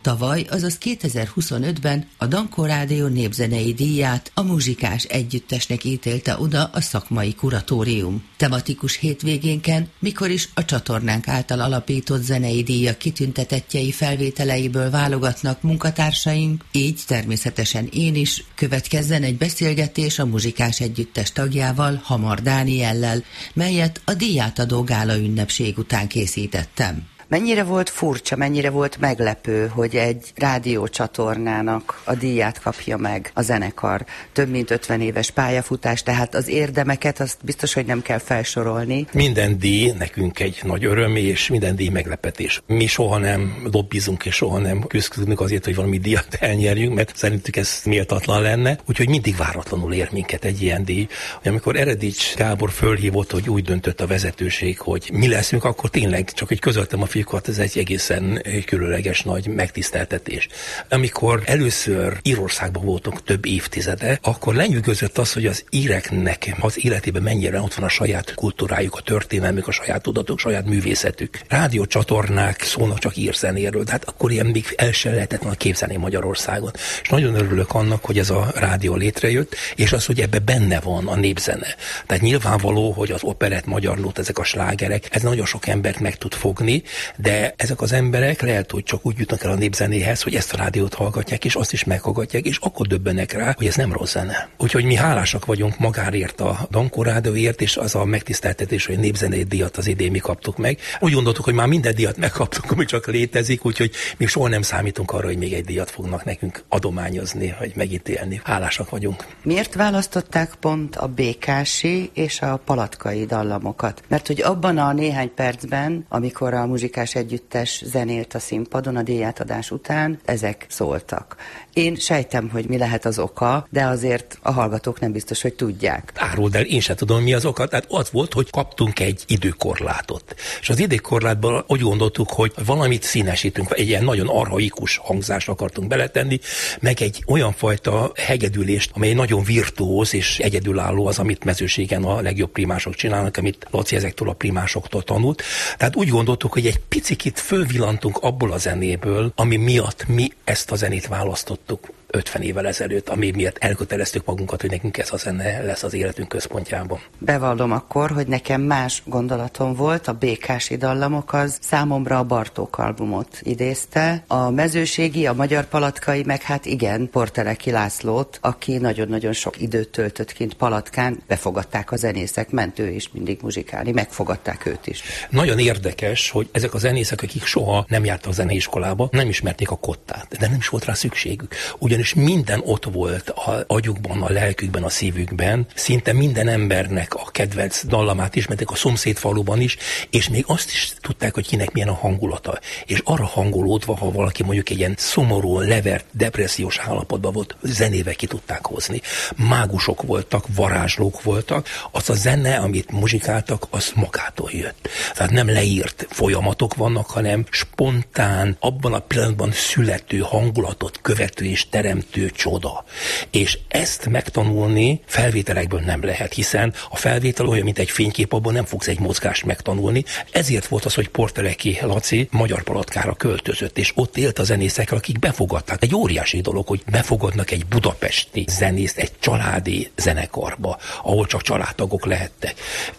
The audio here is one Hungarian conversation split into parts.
Tavaly, azaz 2025-ben a Dankó Rádió népzenei díját a muzsikás együttesnek ítélte oda a szakmai kuratórium. Tematikus hétvégénken, mikor is a csatornánk által alapított zenei díjak kitüntetettjei felvételeiből válogatnak munkatársaink, így természetesen én is, következzen egy beszélgetés a muzsikás együttes tagjával, Hamar Dániellel, melyet a díjátadó gála ünnepség után készítettem. Mennyire volt furcsa, mennyire volt meglepő, hogy egy rádiócsatornának a díját kapja meg a zenekar? Több mint 50 éves pályafutás, tehát az érdemeket azt biztos, hogy nem kell felsorolni. Minden díj nekünk egy nagy öröm, és minden díj meglepetés. Mi soha nem lobbizunk, és soha nem küzdünk azért, hogy valami díjat elnyerjünk, mert szerintük ez méltatlan lenne. Úgyhogy mindig váratlanul ér minket egy ilyen díj. Amikor Eredics Gábor fölhívott, hogy úgy döntött a vezetőség, hogy mi leszünk, akkor tényleg csak hogy közöltem a fiúkat, ez egy egészen különleges nagy megtiszteltetés. Amikor először Írországban voltunk több évtizede, akkor lenyűgözött az, hogy az íreknek az életében mennyire ott van a saját kultúrájuk, a történelmük, a saját tudatuk, a saját művészetük. Rádiócsatornák szólnak csak írzenéről, tehát akkor ilyen még el sem lehetett volna képzelni Magyarországon. És nagyon örülök annak, hogy ez a rádió létrejött, és az, hogy ebbe benne van a népzene. Tehát nyilvánvaló, hogy az operett, magyarlót, ezek a slágerek, ez nagyon sok embert meg tud fogni, de ezek az emberek lehet, hogy csak úgy jutnak el a népzenéhez, hogy ezt a rádiót hallgatják, és azt is meghallgatják, és akkor döbbenek rá, hogy ez nem rossz zene. Úgyhogy mi hálásak vagyunk magárért a Dankó Rádióért, és az a megtiszteltetés, hogy a népzenei díjat az idén mi kaptuk meg. Úgy gondoltuk, hogy már minden díjat megkaptuk, ami csak létezik, úgyhogy mi soha nem számítunk arra, hogy még egy díjat fognak nekünk adományozni, vagy megítélni. Hálásak vagyunk. Miért választották pont a békási és a palatkai dallamokat? Mert hogy abban a néhány percben, amikor a muzsikás együttes zenélt a színpadon a díjátadás után, ezek szóltak. Én sejtem, hogy mi lehet az oka, de azért a hallgatók nem biztos, hogy tudják. Áruld el, én sem tudom, mi az oka. Tehát az volt, hogy kaptunk egy időkorlátot. És az időkorlátban úgy gondoltuk, hogy valamit színesítünk, egy ilyen nagyon arhaikus hangzást akartunk beletenni, meg egy olyan fajta hegedülést, amely nagyon virtuóz és egyedülálló az, amit mezőségen a legjobb primások csinálnak, amit Laci ezektől a primásoktól tanult. Tehát úgy gondoltuk, hogy egy picikit fölvillantunk abból a zenéből, ami miatt mi ezt a zenét választottuk 50 évvel ezelőtt, ami miatt elköteleztük magunkat, hogy nekünk ez a zene lesz az életünk központjában. Bevallom akkor, hogy nekem más gondolatom volt, a békási dallamok az számomra a Bartók albumot idézte, a mezőségi, a magyar palatkai, meg hát igen, Porteleki Lászlót, aki nagyon-nagyon sok időt töltött kint Palatkán, befogadták a zenészek, ment ő is mindig muzsikálni, megfogadták őt is. Nagyon érdekes, hogy ezek a zenészek, akik soha nem jártak zeneiskolába, nem ismerték a kottát, de nem is volt rá szükségük. Ugyanis minden ott volt az agyukban, a lelkükben, a szívükben, szinte minden embernek a kedvenc dallamát ismerték a szomszédfaluban is, és még azt is tudták, hogy kinek milyen a hangulata. És arra hangolódva, ha valaki mondjuk egy ilyen szomorú, levert, depressziós állapotban volt, zenével ki tudták hozni. Mágusok voltak, varázslók voltak, az a zene, amit muzsikáltak, az magától jött. Tehát nem leírt folyamatok vannak, hanem spontán, abban a pillanatban születő hangulatot követő és teremtő csoda. És ezt megtanulni felvételekből nem lehet, hiszen a felvétel olyan, mint egy fénykép, abban nem fogsz egy mozgást megtanulni. Ezért volt az, hogy Porteleki Laci Magyar Palatkára költözött, és ott élt a zenészekkel, akik befogadták. Egy óriási dolog, hogy befogadnak egy budapesti zenészt egy családi zenekarba, ahol csak családtagok lehettek.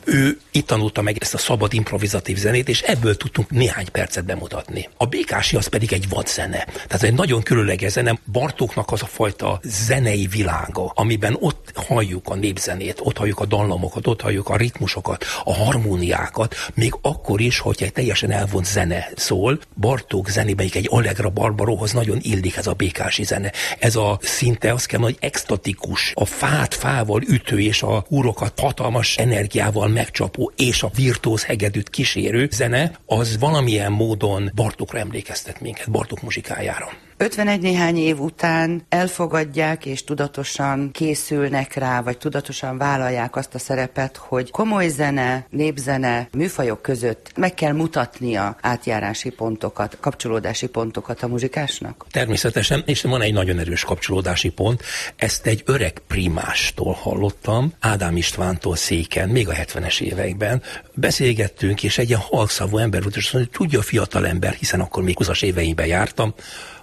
Ő itt tanulta meg ezt a szabad improvizatív zenét, és ebből tudtunk néhány percet bemutatni. A békási az pedig egy vadzene. Tehát egy nagyon különleges zene. Bartóknak az a fajta zenei világa, amiben ott halljuk a népzenét, ott halljuk a dallamokat, ott halljuk a ritmusokat, a harmóniákat, még akkor is, hogyha egy teljesen elvont zene szól. Bartók zenében egy Allegra Barbaróhoz nagyon illik ez a békási zene. Ez a szinte azt kell, hogy extatikus, a fát fával ütő és a húrokat hatalmas energiával megcsapó és a virtuóz hegedűt kísérő zene, az valamilyen módon Bartókra emlékeztet minket, Bartók muzsikájára. 51 néhány év után elfogadják és tudatosan készülnek rá, vagy tudatosan vállalják azt a szerepet, hogy komoly zene, népzene, műfajok között meg kell mutatnia átjárási pontokat, kapcsolódási pontokat a muzsikásnak? Természetesen, és van egy nagyon erős kapcsolódási pont. Ezt egy öreg primástól hallottam, Ádám Istvántól Széken, még a 70-es években. Beszélgettünk, és egy ilyen halkszavú ember volt, és azt mondja, hogy tudja a fiatal ember, hiszen akkor még 20-as éveimben jártam,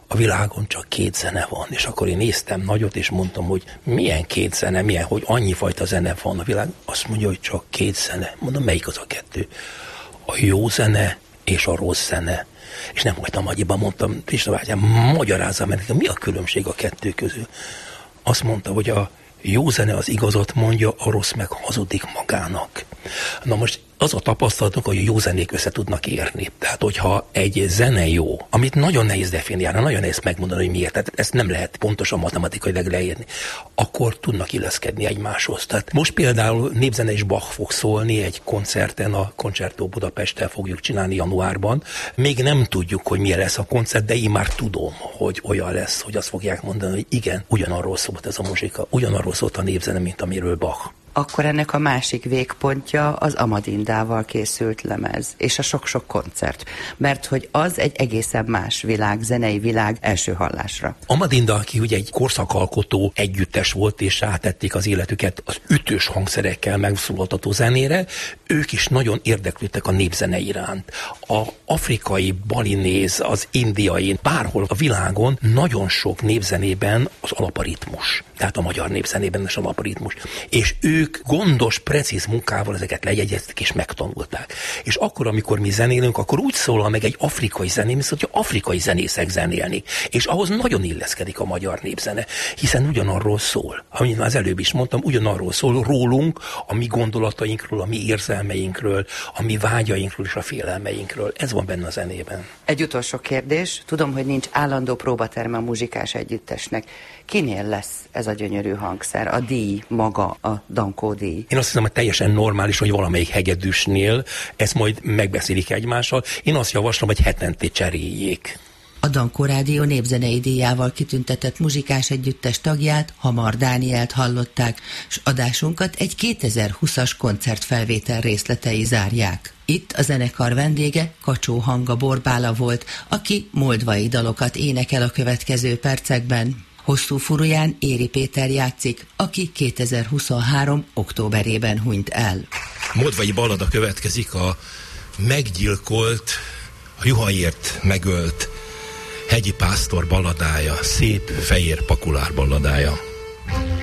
a világon csak 2 zene van. És akkor én néztem nagyot, és mondtam, hogy milyen 2 zene, hogy annyi fajta zene van a világon. Azt mondja, hogy csak 2 zene. Mondom, melyik az a 2? A jó zene és a rossz zene. És nem voltam agyiban, mondtam, Krishna bátyám, magyarázzam meg, mi a különbség a 2 közül? Azt mondta, hogy a jó zene az igazat mondja, a rossz meg hazudik magának. Na most az a tapasztalatunk, hogy a jó zenék össze tudnak érni. Tehát, hogyha egy zene jó, amit nagyon nehéz definiálni, nagyon nehéz megmondani, hogy miért, tehát ezt nem lehet pontosan matematikailag leírni, akkor tudnak illeszkedni egymáshoz. Tehát most például népzene és Bach fog szólni egy koncerten, a Concerto Budapesttel fogjuk csinálni januárban. Még nem tudjuk, hogy milyen lesz a koncert, de én már tudom, hogy olyan lesz, hogy azt fogják mondani, hogy igen, ugyanarról szólt ez a muzsika, ugyanarról szólt a népzene, mint amiről Bach. Akkor ennek a másik végpontja az Amadindával készült lemez, és a sok-sok koncert, mert hogy az egy egészen más világ, zenei világ első hallásra. Amadinda, aki ugye egy korszakalkotó együttes volt, és rátették az életüket az ütős hangszerekkel megszólaltató zenére, ők is nagyon érdeklődtek a népzene iránt. A afrikai, balinéz, az indiai, bárhol a világon nagyon sok népzenében az alap a ritmus. Tehát a magyar népzenében az alap a ritmus. És ők gondos, precíz munkával ezeket lejegyezték és megtanulták. És akkor, amikor mi zenélünk, akkor úgy szólal meg egy afrikai zené, mint hogy afrikai zenészek zenélnék. És ahhoz nagyon illeszkedik a magyar népzene, hiszen ugyanarról szól. Amit már az előbb is mondtam, ugyanarról szól rólunk, a mi gondolatainkról, a mi érzelmeinkről, a mi vágyainkról és a félelmeinkről. Ez van benne a zenében. Egy utolsó kérdés. Tudom, hogy nincs állandó próbaterme a muzsikás együttesnek. Kinél lesz ez a gyönyörű hangszer? A díj maga, a Dankó díj? Én azt hiszem, hogy teljesen normális, hogy valamelyik hegedűsnél ezt majd megbeszélik egymással. Én azt javaslom, hogy hetente cseréljék. A Dankó Rádió népzenei díjával kitüntetett muzsikás együttes tagját, Hamar Dánielt hallották, s adásunkat egy 2020-as koncertfelvétel részletei zárják. Itt a zenekar vendége Kacsó Hanga Borbála volt, aki moldvai dalokat énekel a következő percekben. Hosszú furuján Éri Péter játszik, aki 2023. októberében hunyt el. Moldvai ballada következik, a meggyilkolt, a juhaért megölt hegyi pásztor balladája, szép fehér pakulár balladája.